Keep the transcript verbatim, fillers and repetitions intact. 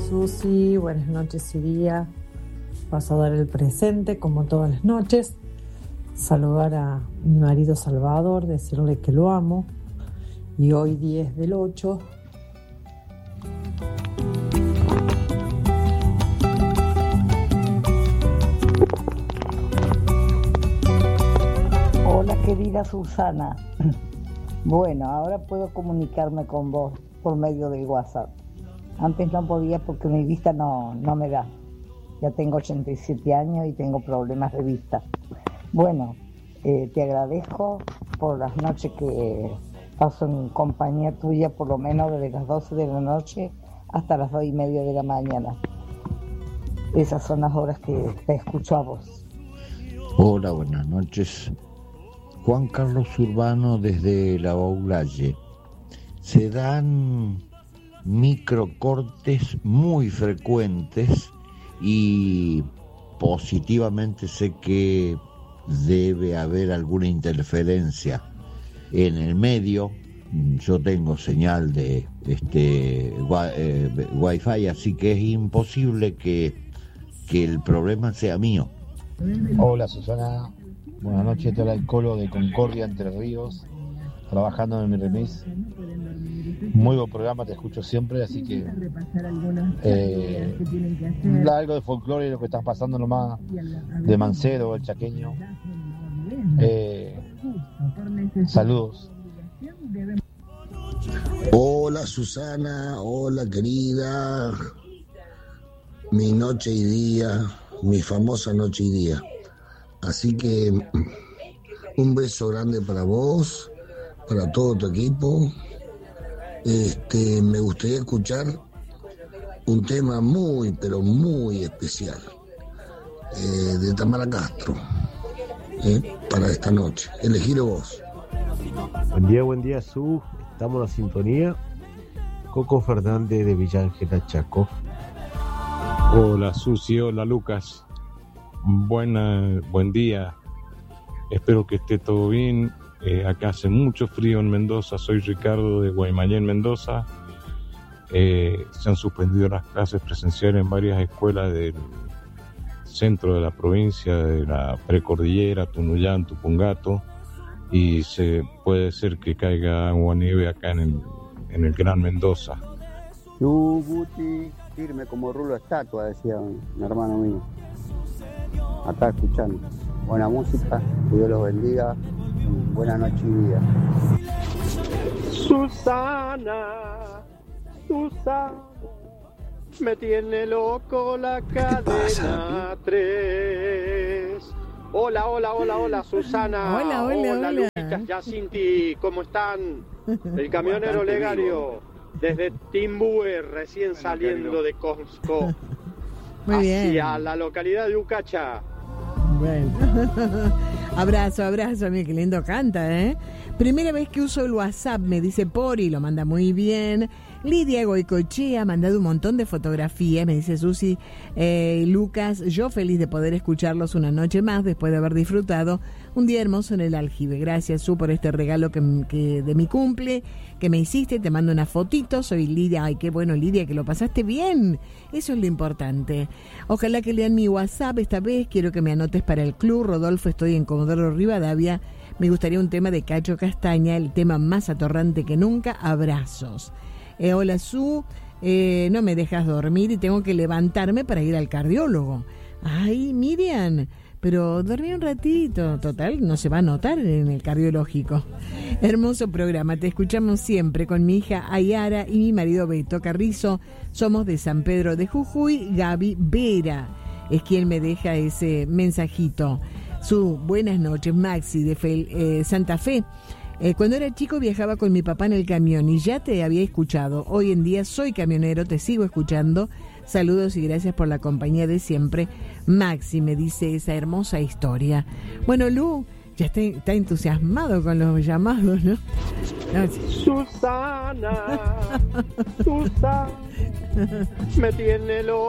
Susi, buenas noches y día. Vas a dar el presente como todas las noches. Saludar a mi marido Salvador, decirle que lo amo. Y hoy diez del ocho. Hola querida Susana. Bueno, ahora puedo comunicarme con vos por medio del WhatsApp. Antes no podía porque mi vista no, no me da. Ya tengo ochenta y siete años y tengo problemas de vista. Bueno, eh, te agradezco por las noches que paso en compañía tuya, por lo menos desde las doce de la noche hasta las dos y media de la mañana. Esas son las horas que te escucho a vos. Hola, buenas noches. Juan Carlos Urbano desde La Baulalle. Se dan microcortes muy frecuentes y positivamente sé que debe haber alguna interferencia en el medio. Yo tengo señal de este eh, Wi-Fi, así que es imposible que, que el problema sea mío. Hola Susana, buenas noches, te habla el Colo de Concordia, Entre Ríos, trabajando en mi remis. Muy buen programa, te escucho siempre, así que eh, algo de folclore, lo que estás pasando nomás de Mancero, el chaqueño. Eh, saludos. Hola Susana, hola querida, mi noche y día, mi famosa noche y día. Así que un beso grande para vos, para todo tu equipo. Este, me gustaría escuchar un tema muy, pero muy especial eh, de Tamara Castro eh, para esta noche. Elegilo vos. Buen día, buen día, Su. Estamos en la sintonía. Coco Fernández de Villa Ángela, Chaco. Hola, Susi. Hola, Lucas. Buena, buen día. Espero que esté todo bien. Eh, acá hace mucho frío en Mendoza. Soy Ricardo de Guaymallén, Mendoza. Eh, se han suspendido las clases presenciales en varias escuelas del centro de la provincia, de la precordillera, Tunuyán, Tupungato, y se puede ser que caiga agua nieve acá en el, en el Gran Mendoza. Guti, firme como rulo estatua, decía mi hermano mío. Acá escuchando. Buena música, que Dios los bendiga. Buena noche y día. Susana, Susana, me tiene loco la cadena tres. Hola, hola, hola, hola, Susana. Hola, hola, hola. Hola, Luquitas, Yacinti, ¿cómo están? El camionero Legario, desde Timbúe, recién saliendo de Costco. Muy bien. Hacia la localidad de Ucacha. Bueno. Abrazo, abrazo, mí, qué lindo canta, ¿eh? Primera vez que uso el WhatsApp, me dice Pori, lo manda muy bien. Lidia Goicochea ha mandado un montón de fotografías, me dice Susi, eh, Lucas, yo feliz de poder escucharlos una noche más después de haber disfrutado un día hermoso en el Aljibe. Gracias, Su, por este regalo que, que de mi cumple que me hiciste. Te mando una fotito, soy Lidia. Ay, qué bueno, Lidia, que lo pasaste bien. Eso es lo importante. Ojalá que lean mi WhatsApp esta vez. Quiero que me anotes para el club. Rodolfo, estoy en Comodoro Rivadavia. Me gustaría un tema de Cacho Castaña, el tema más atorrante que nunca. Abrazos. Eh, hola, Su. Eh, no me dejas dormir y tengo que levantarme para ir al cardiólogo. Ay, Miriam, pero dormí un ratito. Total, no se va a notar en el cardiológico. Hermoso programa, te escuchamos siempre con mi hija Ayara y mi marido Beto Carrizo. Somos de San Pedro de Jujuy. Gaby Vera es quien me deja ese mensajito. Su buenas noches, Maxi de Fel, eh, Santa Fe. Eh, cuando era chico viajaba con mi papá en el camión y ya te había escuchado. Hoy en día soy camionero, te sigo escuchando. Saludos y gracias por la compañía de siempre. Maxi me dice esa hermosa historia. Bueno, Lu, ya está, está entusiasmado con los llamados, ¿no? No sí. Susana, Susana, me tiene loco.